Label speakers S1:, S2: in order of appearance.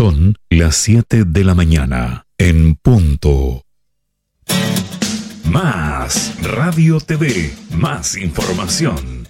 S1: Son las 7 de la mañana, en punto. Más Radio TV, más información.